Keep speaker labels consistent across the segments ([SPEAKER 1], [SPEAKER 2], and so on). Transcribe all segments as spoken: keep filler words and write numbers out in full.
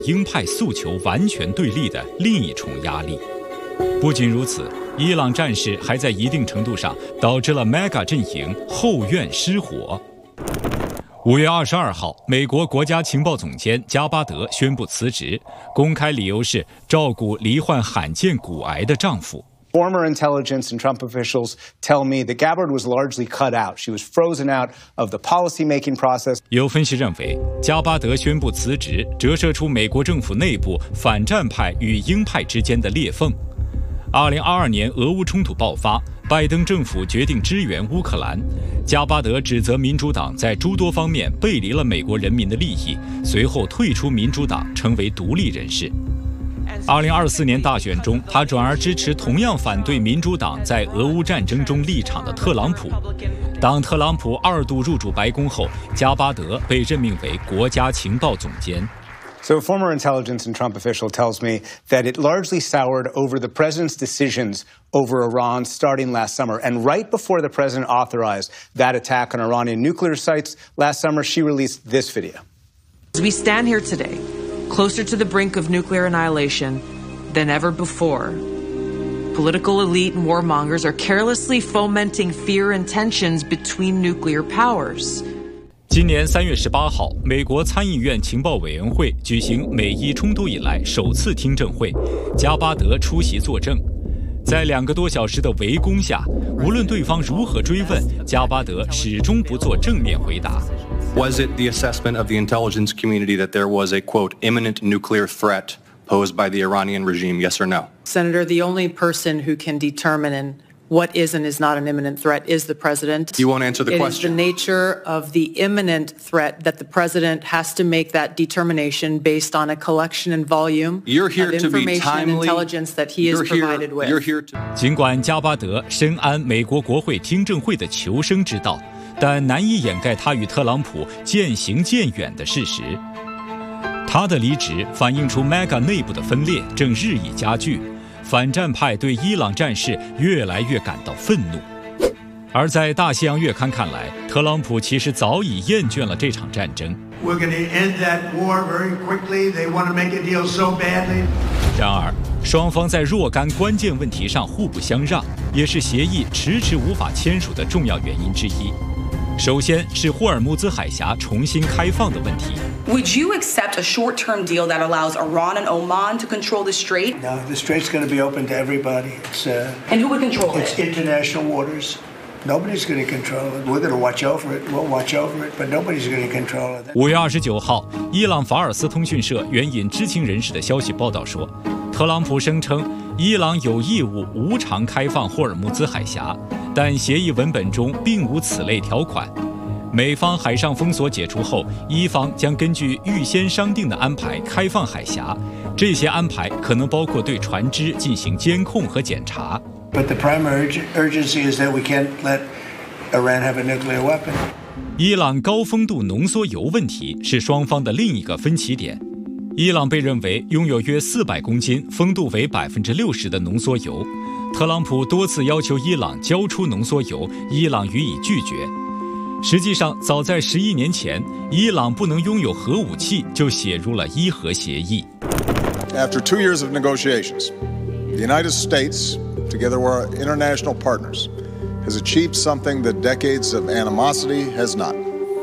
[SPEAKER 1] 鹰派诉求完全对立的另一重压力。不仅如此，伊朗战事还在一定程度上导致了 M E G A 阵营后院失火。五月二十二号，美国国家情报总监加巴德宣布辞职，公开理由是照顾罹患罕见骨癌的丈夫。
[SPEAKER 2] Former intelligence and Trump officials tell me that Gabbard was largely cut out. She was frozen out of the policy-making process.
[SPEAKER 1] 有分析认为，加巴德宣布辞职，折射出美国政府内部反战派与鹰派之间的裂缝。二零二二年俄乌冲突爆发，拜登政府决定支援乌克兰，加巴德指责民主党在诸多方面背离了美国人民的利益，随后退出民主党，成为独立人士。二零二四年大选中，他转而支持同样反对民主党在俄乌战争中立场的特朗普。当特朗普二度入驻白宫后，加巴德被任命为国家情报总监。
[SPEAKER 2] So a former intelligence and Trump official tells me that it largely soured over the president's decisions over Iran starting last summer. And right before the president authorized that attack on Iranian nuclear sites last summer, she released this video.
[SPEAKER 3] As we stand here today, closer to the brink of nuclear annihilation than ever before, political elite and warmongers are carelessly fomenting fear and tensions between nuclear powers.
[SPEAKER 1] 今年三月十八号，美国参议院情报委员会举行美伊冲突以来首次听证会，加巴德出席作证。在两个多小时的围攻下，无论对方如何追问，加巴德始终不做正面回答。
[SPEAKER 4] Was it the assessment of the intelligence community that there was a, quote, imminent nuclear threat posed by the Iranian regime, yes or no?
[SPEAKER 3] Senator, the only person who can determine what is and is not an imminent threat is the president.
[SPEAKER 4] You won't answer the
[SPEAKER 3] it
[SPEAKER 4] question.
[SPEAKER 3] It is the nature of the imminent threat that the president has to make that determination based on a collection and volume
[SPEAKER 4] you're here
[SPEAKER 3] of
[SPEAKER 4] to be
[SPEAKER 3] information
[SPEAKER 4] timely,
[SPEAKER 3] and intelligence that he is
[SPEAKER 4] you're here,
[SPEAKER 3] provided with.
[SPEAKER 4] You're here to...
[SPEAKER 1] 尽管加巴德深谙美国国会听证会的求生之道，但难以掩盖他与特朗普渐行渐远的事实。他的离职反映出 M E G A 内部的分裂正日益加剧，反战派对伊朗战事越来越感到愤怒。而在大西洋月刊看来，特朗普其实早已厌倦了这场战争。
[SPEAKER 5] We're going to end that war very quickly. They want to make a deal so badly.
[SPEAKER 1] 然而，双方在若干关键问题上互不相让，也是协议迟迟无法签署的重要原因之一。首先是霍尔木兹海峡重新开放的问题。
[SPEAKER 6] Would you accept a short-term deal that allows Iran and Oman to control the strait?
[SPEAKER 5] No, the strait's going to be open to everybody. It's uh,
[SPEAKER 6] and who would control
[SPEAKER 5] it's
[SPEAKER 6] it?
[SPEAKER 5] It's international waters. Nobody's going to control it. We're going to watch over it. We'll watch over it, but nobody's going to control it.
[SPEAKER 1] 五月二十九号，伊朗法尔斯通讯社援引知情人士的消息报道说，特朗普声称伊朗有义务无偿开放霍尔木兹海峡，但协议文本中并无此类条款。美方海上封锁解除后，伊方将根据预先商定的安排开放海峡，这些安排可能包括对船只进行监控和检查。
[SPEAKER 5] But the primary urgency is that we can't let Iran have a nuclear weapon.
[SPEAKER 1] 伊朗高丰度浓缩铀问题是双方的另一个分歧点。伊朗被认为拥有约四百公斤、丰度为百分之六十的浓缩铀，特朗普多次要求伊朗交出浓缩铀，伊朗予以拒绝。实际上，早在十一年前，伊朗不能拥有核武器就写入了伊核协议。
[SPEAKER 7] After two years of negotiations, the United States, together with our international partners, has achieved something that decades of animosity has not: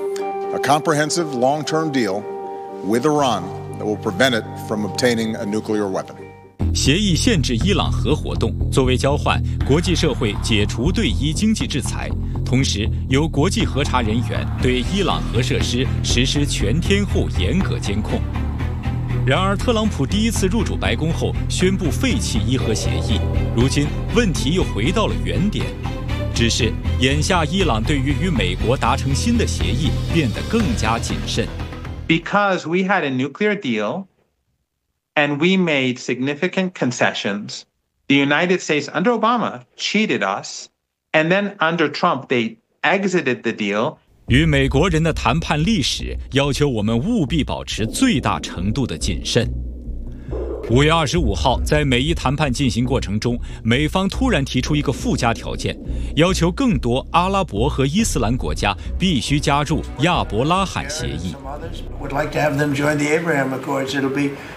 [SPEAKER 7] a comprehensive long-term deal with Iran that will prevent it from obtaining a nuclear weapon.
[SPEAKER 1] 协议限制伊朗核活动，作为交换，国际社会解除对伊经济制裁，同时由国际核查人员对伊朗核设施实施全天候严格监控。然而，特朗普第一次入主白宫后宣布废弃伊核协议，如今问题又回到了原点。只是眼下伊朗对于与美国达成新的协议变得更加谨慎。
[SPEAKER 8] Because we had a nuclear deal and we made significant concessions, the United States under Obama cheated us, and then under Trump they exited the deal.
[SPEAKER 1] 与美国人的谈判历史要求我们务必保持最大程度的谨慎。 五月二十五号，在美伊谈判进行过程中，美方突然提出一个附加条件，要求更多阿拉伯和伊斯兰国家必须加入亚伯拉罕协议。